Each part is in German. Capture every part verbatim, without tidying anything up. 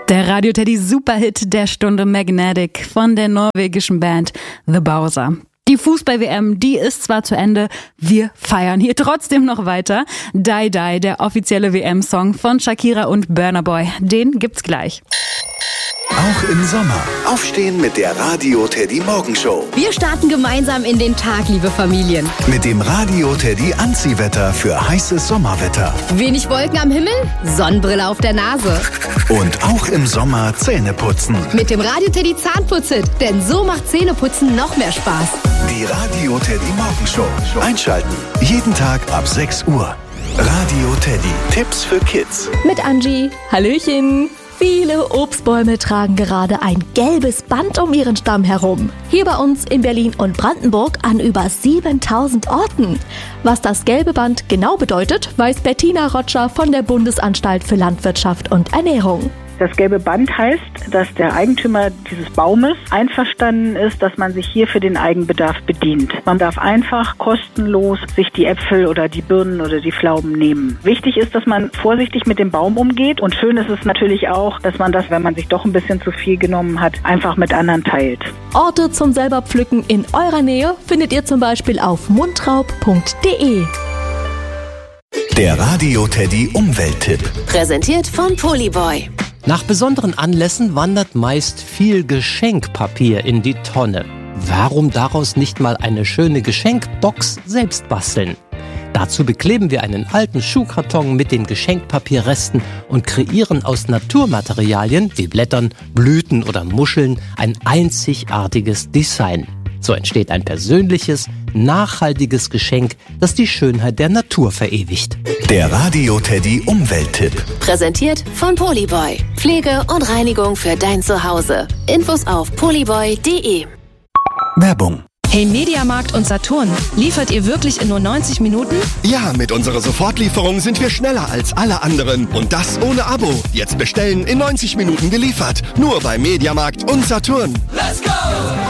Der Radio Teddy Superhit der Stunde Magnetic von der norwegischen Band The Bowser. Die Fußball-W M, die ist zwar zu Ende, wir feiern hier trotzdem noch weiter. Die Die, der offizielle W M-Song von Shakira und Burna Boy, den gibt's gleich. Auch im Sommer. Aufstehen mit der Radio Teddy Morgenshow. Wir starten gemeinsam in den Tag, liebe Familien. Mit dem Radio Teddy Anziehwetter für heißes Sommerwetter. Wenig Wolken am Himmel, Sonnenbrille auf der Nase. Und auch im Sommer Zähne putzen. Mit dem Radio Teddy Zahnputz-Hit, denn so macht Zähneputzen noch mehr Spaß. Die Radio Teddy Morgenshow. Einschalten. Jeden Tag ab sechs Uhr. Radio Teddy. Tipps für Kids. Mit Angie. Hallöchen. Viele Obstbäume tragen gerade ein gelbes Band um ihren Stamm herum. Hier bei uns in Berlin und Brandenburg an über siebentausend Orten. Was das gelbe Band genau bedeutet, weiß Bettina Rotscher von der Bundesanstalt für Landwirtschaft und Ernährung. Das gelbe Band heißt, dass der Eigentümer dieses Baumes einverstanden ist, dass man sich hier für den Eigenbedarf bedient. Man darf einfach kostenlos sich die Äpfel oder die Birnen oder die Pflaumen nehmen. Wichtig ist, dass man vorsichtig mit dem Baum umgeht, und schön ist es natürlich auch, dass man das, wenn man sich doch ein bisschen zu viel genommen hat, einfach mit anderen teilt. Orte zum selber pflücken in eurer Nähe findet ihr zum Beispiel auf mundraub punkt de. Der Radio Teddy Umwelttipp. Präsentiert von Polyboy. Nach besonderen Anlässen wandert meist viel Geschenkpapier in die Tonne. Warum daraus nicht mal eine schöne Geschenkbox selbst basteln? Dazu bekleben wir einen alten Schuhkarton mit den Geschenkpapierresten und kreieren aus Naturmaterialien wie Blättern, Blüten oder Muscheln ein einzigartiges Design. So entsteht ein persönliches, nachhaltiges Geschenk, das die Schönheit der Natur verewigt. Der Radio Teddy Umwelttipp. Präsentiert von Polyboy. Pflege und Reinigung für dein Zuhause. Infos auf polyboy punkt de. Werbung. Hey Mediamarkt und Saturn, liefert ihr wirklich in nur neunzig Minuten? Ja, mit unserer Sofortlieferung sind wir schneller als alle anderen. Und das ohne Abo. Jetzt bestellen, in neunzig Minuten geliefert. Nur bei Mediamarkt und Saturn. Let's go!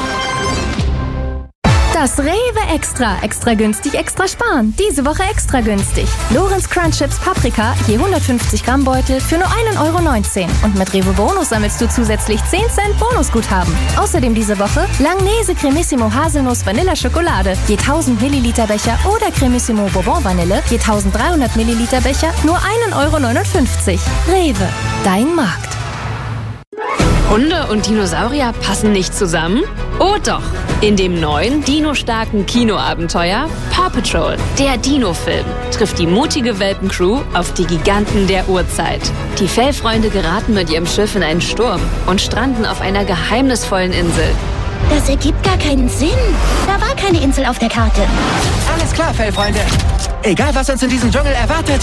Das Rewe Extra. Extra günstig, extra sparen. Diese Woche extra günstig. Lorenz Crunch Chips Paprika, je hundertfünfzig Gramm Beutel für nur ein Euro neunzehn. Und mit Rewe Bonus sammelst du zusätzlich zehn Cent Bonusguthaben. Außerdem diese Woche Langnese Cremissimo Haselnuss Vanilla Schokolade, je tausend Milliliter Becher, oder Cremissimo Bourbon Vanille, je dreizehnhundert Milliliter Becher, nur ein Euro neunundfünfzig. Rewe, dein Markt. Hunde und Dinosaurier passen nicht zusammen? Oh doch! In dem neuen, dinostarken Kinoabenteuer Paw Patrol, der Dino-Film, trifft die mutige Welpencrew auf die Giganten der Urzeit. Die Fellfreunde geraten mit ihrem Schiff in einen Sturm und stranden auf einer geheimnisvollen Insel. Das ergibt gar keinen Sinn. Da war keine Insel auf der Karte. Alles klar, Fellfreunde. Egal, was uns in diesem Dschungel erwartet.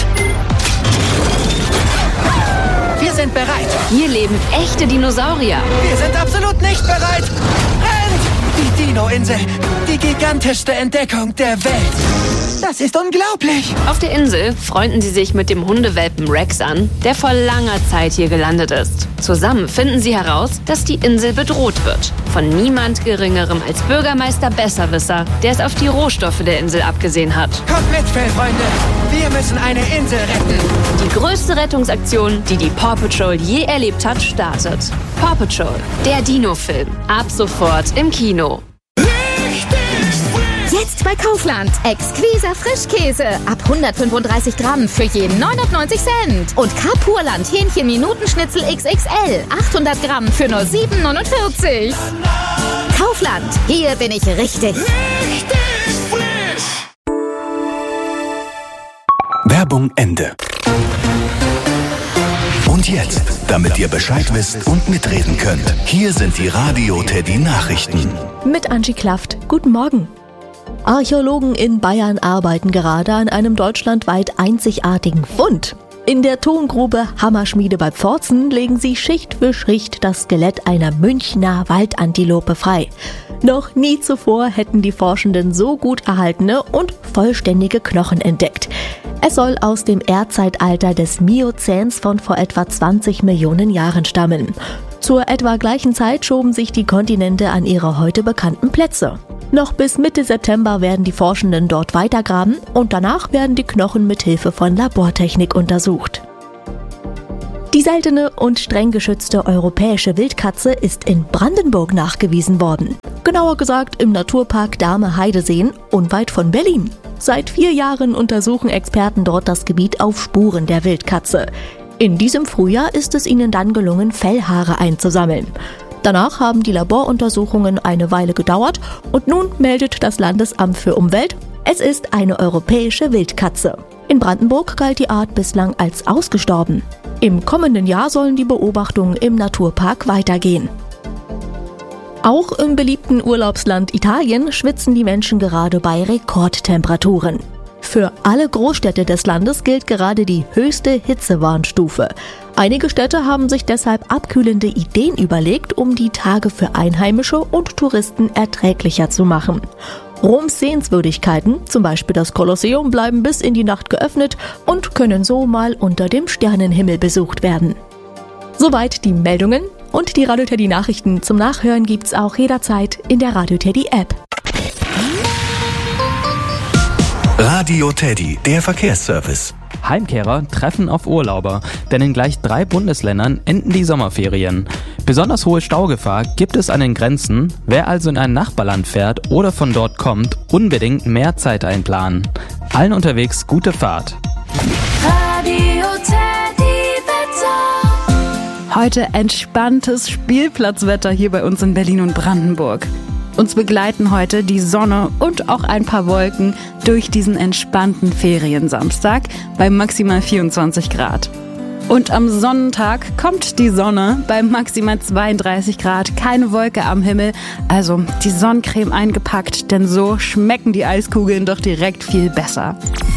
Wir sind bereit. Hier leben echte Dinosaurier. Wir sind absolut nicht bereit. Rennt! Die Dino-Insel. Die gigantischste Entdeckung der Welt. Das ist unglaublich. Auf der Insel freunden sie sich mit dem Hundewelpen Rex an, der vor langer Zeit hier gelandet ist. Zusammen finden sie heraus, dass die Insel bedroht wird. Von niemand Geringerem als Bürgermeister Besserwisser, der es auf die Rohstoffe der Insel abgesehen hat. Kommt mit, Fellfreunde. Wir müssen eine Insel retten. Die größte Rettungsaktion, die die Paw Patrol je erlebt hat, startet. Paw Patrol, der Dino-Film. Ab sofort im Kino. Jetzt bei Kaufland. Exquiser Frischkäse. Ab hundertfünfunddreißig Gramm für jeden neunundneunzig Cent. Und Kapurland Hähnchen Minutenschnitzel X X L. achthundert Gramm für nur sieben neunundvierzig. Kaufland. Hier bin ich richtig. Richtig frisch. Werbung Ende. Und jetzt, damit ihr Bescheid wisst und mitreden könnt, hier sind die Radio Teddy Nachrichten. Mit Angie Klaft. Guten Morgen. Archäologen in Bayern arbeiten gerade an einem deutschlandweit einzigartigen Fund. In der Tongrube Hammerschmiede bei Pforzen legen sie Schicht für Schicht das Skelett einer Münchner Waldantilope frei. Noch nie zuvor hätten die Forschenden so gut erhaltene und vollständige Knochen entdeckt. Es soll aus dem Erdzeitalter des Miozäns von vor etwa zwanzig Millionen Jahren stammen. Zur etwa gleichen Zeit schoben sich die Kontinente an ihre heute bekannten Plätze. Noch bis Mitte September werden die Forschenden dort weitergraben und danach werden die Knochen mit Hilfe von Labortechnik untersucht. Die seltene und streng geschützte europäische Wildkatze ist in Brandenburg nachgewiesen worden. Genauer gesagt im Naturpark Dahme-Heideseen, unweit von Berlin. Seit vier Jahren untersuchen Experten dort das Gebiet auf Spuren der Wildkatze. In diesem Frühjahr ist es ihnen dann gelungen, Fellhaare einzusammeln. Danach haben die Laboruntersuchungen eine Weile gedauert und nun meldet das Landesamt für Umwelt, es ist eine europäische Wildkatze. In Brandenburg galt die Art bislang als ausgestorben. Im kommenden Jahr sollen die Beobachtungen im Naturpark weitergehen. Auch im beliebten Urlaubsland Italien schwitzen die Menschen gerade bei Rekordtemperaturen. Für alle Großstädte des Landes gilt gerade die höchste Hitzewarnstufe. Einige Städte haben sich deshalb abkühlende Ideen überlegt, um die Tage für Einheimische und Touristen erträglicher zu machen. Roms Sehenswürdigkeiten, zum Beispiel das Kolosseum, bleiben bis in die Nacht geöffnet und können so mal unter dem Sternenhimmel besucht werden. Soweit die Meldungen und die Radio Teddy Nachrichten zum Nachhören gibt's auch jederzeit in der Radio Teddy App. Radio Teddy, der Verkehrsservice. Heimkehrer treffen auf Urlauber, denn in gleich drei Bundesländern enden die Sommerferien. Besonders hohe Staugefahr gibt es an den Grenzen. Wer also in ein Nachbarland fährt oder von dort kommt, unbedingt mehr Zeit einplanen. Allen unterwegs gute Fahrt. Radio Teddy Wetter. Heute entspanntes Spielplatzwetter hier bei uns in Berlin und Brandenburg. Uns begleiten heute die Sonne und auch ein paar Wolken durch diesen entspannten Feriensamstag bei maximal vierundzwanzig Grad. Und am Sonnentag kommt die Sonne bei maximal zweiunddreißig Grad, keine Wolke am Himmel, also die Sonnencreme eingepackt, denn so schmecken die Eiskugeln doch direkt viel besser.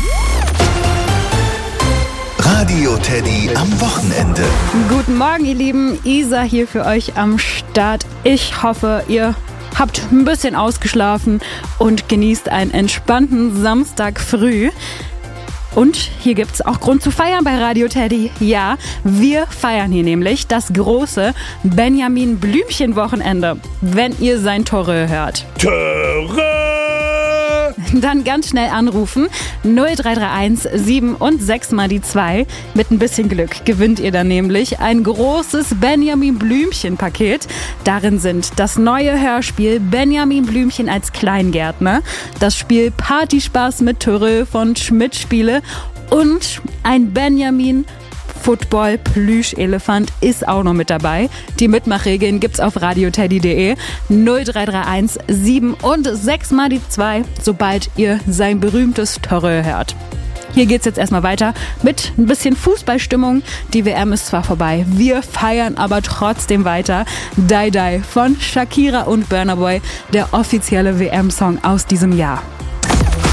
Radio Teddy am Wochenende. Guten Morgen, ihr Lieben, Isa hier für euch am Start. Ich hoffe, ihr habt ein bisschen ausgeschlafen und genießt einen entspannten Samstag früh. Und hier gibt's auch Grund zu feiern bei Radio Teddy. Ja, wir feiern hier nämlich das große Benjamin Blümchen-Wochenende, wenn ihr sein Torö hört. Töre! Dann ganz schnell anrufen. null drei drei eins sieben und sechs mal die zwei. Mit ein bisschen Glück gewinnt ihr dann nämlich ein großes Benjamin Blümchen-Paket. Darin sind das neue Hörspiel Benjamin Blümchen als Kleingärtner, das Spiel Partyspaß mit Törö von Schmidt Spiele und ein Benjamin Football Plüschelefant ist auch noch mit dabei. Die Mitmachregeln gibt's auf radioteddy punkt de. null drei drei eins sieben und sechs mal die zwei, sobald ihr sein berühmtes Törö hört. Hier geht's jetzt erstmal weiter mit ein bisschen Fußballstimmung. Die W M ist zwar vorbei, wir feiern aber trotzdem weiter. Die Die von Shakira und Burna Boy, der offizielle W M-Song aus diesem Jahr.